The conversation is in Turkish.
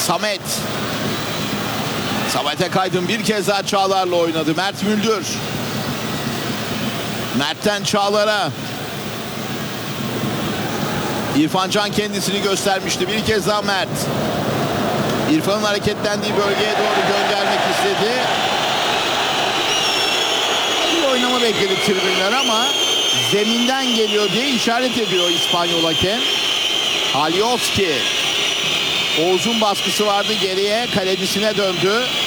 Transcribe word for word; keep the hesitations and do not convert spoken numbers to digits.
Samet. Samet'e Kaydın bir kez daha Çağlar'la oynadı. Mert Müldür. Mert'ten Çağlar'a. İrfan Can kendisini göstermişti. Bir kez daha Mert. İrfan'ın hareketlendiği bölgeye doğru göndermek istedi. Bir oynama bekledi tribünler ama zeminden geliyor diye işaret ediyor İspanyol hakem. Alioski. Oğuz'un baskısı vardı, geriye kalecisine döndü.